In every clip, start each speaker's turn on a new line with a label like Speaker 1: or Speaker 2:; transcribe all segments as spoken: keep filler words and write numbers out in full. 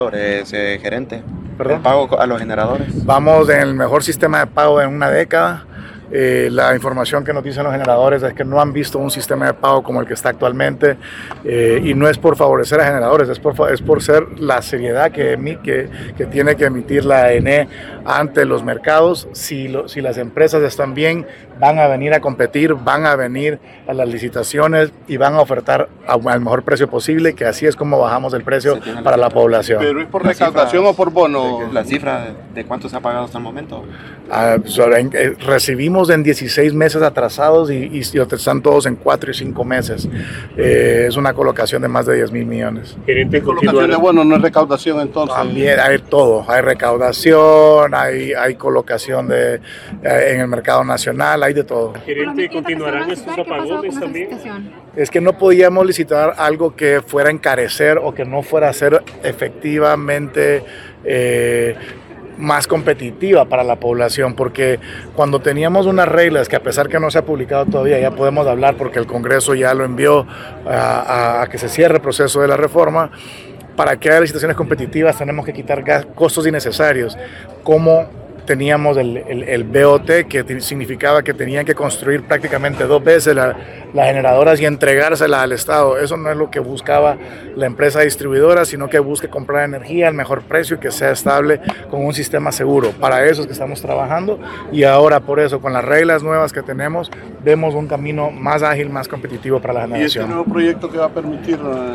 Speaker 1: Ese gerente,
Speaker 2: ¿Perdón?
Speaker 1: el pago a los generadores.
Speaker 2: Vamos en el mejor sistema de pago en una década. Eh, la información que nos dicen los generadores es que no han visto un sistema de pago como el que está actualmente, eh, y no es por favorecer a generadores, es por, es por ser la seriedad que, que, que tiene que emitir la A N E ante los mercados. Si, lo, si las empresas están bien, van a venir a competir, van a venir a las licitaciones y van a ofertar al mejor precio posible, que así es como bajamos el precio para la población.
Speaker 3: ¿Pero es por recaudación o por bono?
Speaker 1: La cifra de cuánto se ha pagado hasta el momento.
Speaker 2: Ah, eh, recibimos en dieciséis meses atrasados y, y, y están todos en cuatro y cinco meses. Eh, es una colocación de más de diez mil millones.
Speaker 3: Gerente, colocación de bono, no es recaudación entonces.
Speaker 2: También hay todo, hay recaudación, hay, hay colocación de, eh, en el mercado nacional, hay de todo.
Speaker 4: Gerente, ¿continuarán estos apagones también?
Speaker 2: Es que no podíamos licitar algo que fuera a encarecer o que no fuera a ser efectivamente eh, más competitiva para la población, porque cuando teníamos unas reglas que, a pesar que no se ha publicado todavía, ya podemos hablar porque el Congreso ya lo envió a, a, a que se cierre el proceso de la reforma. Para que haya licitaciones competitivas tenemos que quitar costos innecesarios, como teníamos el, el, el B O T, que t- significaba que tenían que construir prácticamente dos veces la, las generadoras y entregárselas al Estado. Eso no es lo que buscaba la empresa distribuidora, sino que busque comprar energía al mejor precio y que sea estable con un sistema seguro. Para eso es que estamos trabajando, y ahora por eso, con las reglas nuevas que tenemos, vemos un camino más ágil, más competitivo para la generación.
Speaker 3: ¿Y este nuevo proyecto que va a permitir?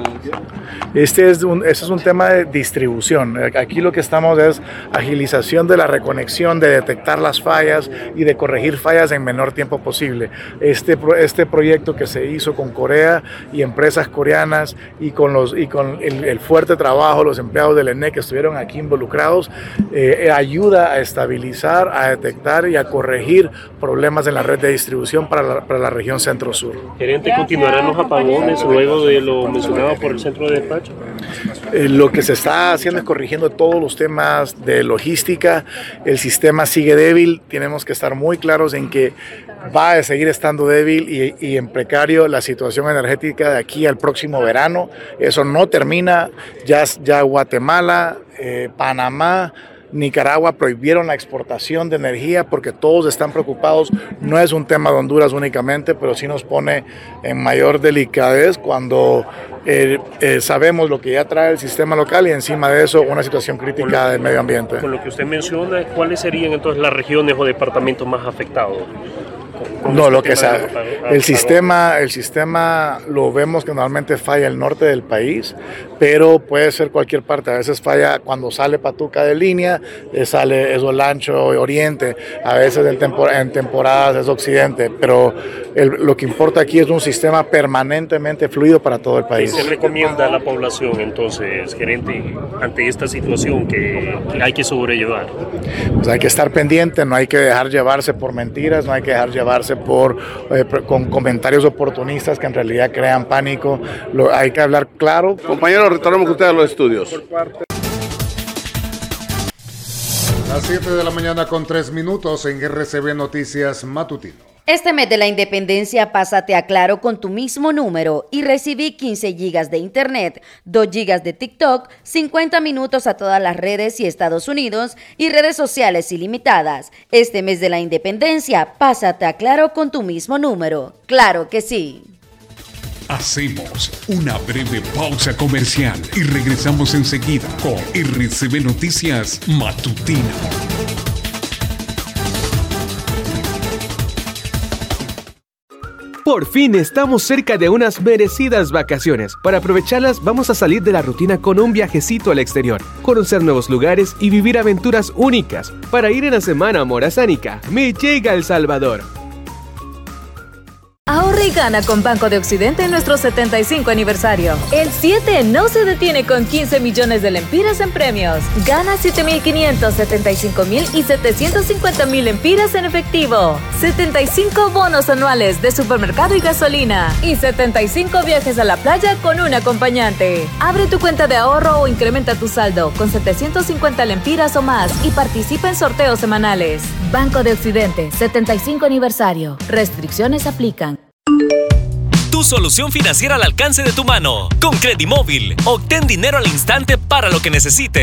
Speaker 2: Este es un, este es un tema de distribución. Aquí lo que estamos es agilización de la reconexión, de detectar las fallas y de corregir fallas en menor tiempo posible. Este, este proyecto que se hizo con Corea y empresas coreanas, y con, los, y con el, el fuerte trabajo de los empleados del E N E que estuvieron aquí involucrados, eh, ayuda a estabilizar, a detectar y a corregir problemas en la red de distribución para la, para la región centro-sur.
Speaker 4: Gerente, ¿continuarán los apagones luego de lo mencionado por el centro de despacho?
Speaker 2: Eh, lo que se está haciendo es corrigiendo todos los temas de logística. El sistema sigue débil, tenemos que estar muy claros en que va a seguir estando débil y, y en precario la situación energética de aquí al próximo verano. Eso no termina, ya, ya Guatemala, eh, Panamá, Nicaragua prohibieron la exportación de energía porque todos están preocupados. No es un tema de Honduras únicamente, pero sí nos pone en mayor delicadez cuando eh, eh, sabemos lo que ya trae el sistema local, y encima de eso una situación crítica del medio ambiente.
Speaker 4: Con lo que usted menciona, ¿cuáles serían entonces las regiones o departamentos más afectados?
Speaker 2: No, lo que sea, el sistema, el sistema lo vemos que normalmente falla el norte del país, pero puede ser cualquier parte. A veces falla cuando sale Patuca de línea, eh, sale es Olancho, Oriente, a veces en, tempor- en temporadas es Occidente, pero el, lo que importa aquí es un sistema permanentemente fluido para todo el país.
Speaker 4: ¿Qué se recomienda a la población entonces, gerente, ante esta situación que, que hay que sobrellevar?
Speaker 2: Pues hay que estar pendiente, no hay que dejar llevarse por mentiras, no hay que dejar llevarse por eh, con comentarios oportunistas que en realidad crean pánico. Lo, hay que hablar claro.
Speaker 3: Compañeros, retornamos con ustedes a los estudios.
Speaker 5: Las siete de la mañana con tres minutos en R C B Noticias Matutino.
Speaker 6: Este mes de la independencia, pásate a Claro con tu mismo número y recibí quince gigas de internet, dos gigas de TikTok, cincuenta minutos a todas las redes y Estados Unidos y redes sociales ilimitadas. Este mes de la independencia, pásate a Claro con tu mismo número. ¡Claro que sí!
Speaker 7: Hacemos una breve pausa comercial y regresamos enseguida con R C B Noticias Matutino.
Speaker 8: Por fin estamos cerca de unas merecidas vacaciones. Para aprovecharlas vamos a salir de la rutina con un viajecito al exterior, conocer nuevos lugares y vivir aventuras únicas. Para ir en la semana morazánica, me llega El Salvador.
Speaker 9: Ahorra y gana con Banco de Occidente en nuestro setenta y cinco aniversario. El siete no se detiene con quince millones de lempiras en premios. Gana siete mil quinientos, setenta y cinco mil y setecientos cincuenta mil lempiras en efectivo. setenta y cinco bonos anuales de supermercado y gasolina. Y setenta y cinco viajes a la playa con un acompañante. Abre tu cuenta de ahorro o incrementa tu saldo con setecientos cincuenta lempiras o más y participa en sorteos semanales. Banco de Occidente, setenta y cinco aniversario. Restricciones aplican.
Speaker 10: Tu solución financiera al alcance de tu mano. Con Credimóvil, obtén dinero al instante para lo que necesites.